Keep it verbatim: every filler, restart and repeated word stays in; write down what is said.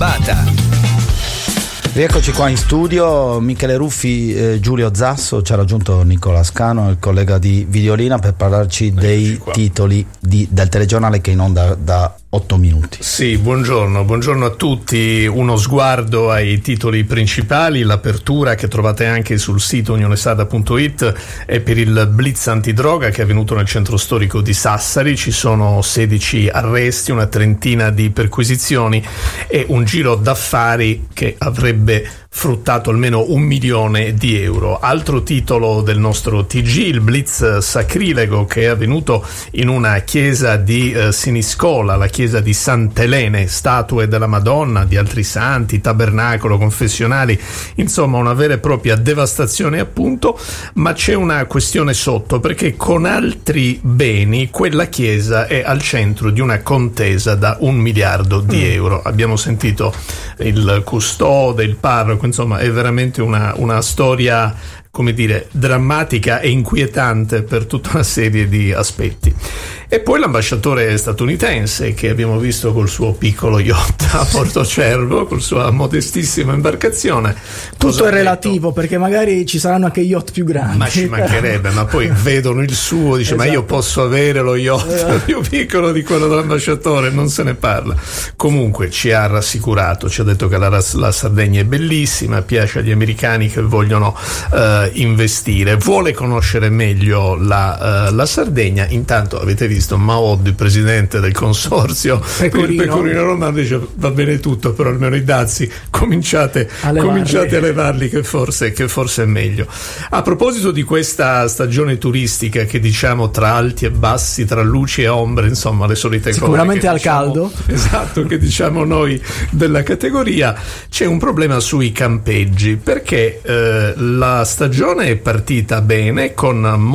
Barbata. Rieccoci qua in studio, Michele Ruffi, eh, Giulio Zasso, ci ha raggiunto Nicola Scano, il collega di Videolina, per parlarci dei titoli di, del telegiornale che è in onda da otto minuti. Sì, buongiorno, buongiorno a tutti. Uno sguardo ai titoli principali. L'apertura, che trovate anche sul sito unionesada punto it, è per il blitz antidroga che è avvenuto nel centro storico di Sassari. Ci sono sedici arresti, una trentina di perquisizioni e un giro d'affari che avrebbe fruttato almeno un milione di euro. Altro titolo del nostro T G, il blitz sacrilego che è avvenuto in una chiesa di eh, Siniscola, la chiesa di Sant'Elene, statue della Madonna, di altri santi, tabernacolo, confessionali, insomma una vera e propria devastazione appunto, ma c'è una questione sotto, perché con altri beni quella chiesa è al centro di una contesa da un miliardo di mm. euro. Abbiamo sentito il custode, il parroco, insomma è veramente una, una storia, come dire, drammatica e inquietante per tutta una serie di aspetti. E poi l'ambasciatore statunitense che abbiamo visto col suo piccolo yacht a Portocervo, con sua modestissima imbarcazione. Tutto è relativo, perché magari ci saranno anche yacht più grandi. Ma ci mancherebbe, ma poi vedono il suo, dice esatto. Ma io posso avere lo yacht esatto. più piccolo di quello dell'ambasciatore, non se ne parla. Comunque ci ha rassicurato, ci ha detto che la, la Sardegna è bellissima, piace agli americani che vogliono eh, investire, vuole conoscere meglio la, uh, la Sardegna. Intanto avete visto Maod, il presidente del consorzio Pecorino, il Pecorino Romano, dice va bene tutto, però almeno i dazi cominciate a levarli, cominciate a levarli che forse, che forse è meglio. A proposito di questa stagione turistica che diciamo tra alti e bassi, tra luci e ombre, insomma le solite cose sicuramente al diciamo, caldo esatto, che diciamo noi della categoria, c'è un problema sui campeggi, perché eh, la stagione è partita bene con